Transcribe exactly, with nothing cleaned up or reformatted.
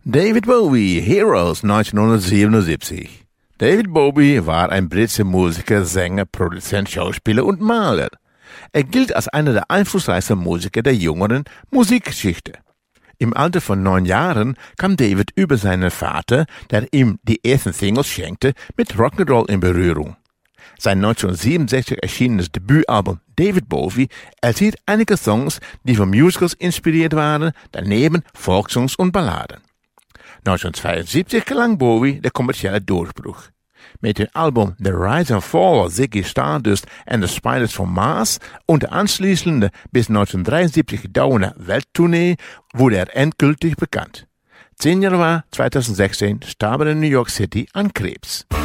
David Bowie, Heroes neunzehnhundertsiebenundsiebzig. David Bowie war ein britischer Musiker, Sänger, Produzent, Schauspieler und Maler. Er gilt als einer der einflussreichsten Musiker der jüngeren Musikgeschichte. Im Alter von neun Jahren kam David über seinen Vater, der ihm die ersten Singles schenkte, mit Rock'n'Roll in Berührung. Sein neunzehnhundertsiebenundsechzig erschienenes Debütalbum David Bowie enthielt einige Songs, die von Musicals inspiriert waren, daneben Folksongs und Balladen. neunzehnhundertzweiundsiebzig gelang Bowie der kommerzielle Durchbruch. Mit dem Album The Rise and Fall of Ziggy Stardust and the Spiders from Mars und der anschließenden bis neunzehnhundertdreiundsiebzig dauernden Welttournee wurde er endgültig bekannt. Zehn Jahre war zweitausendsechzehn starb er in New York City an Krebs.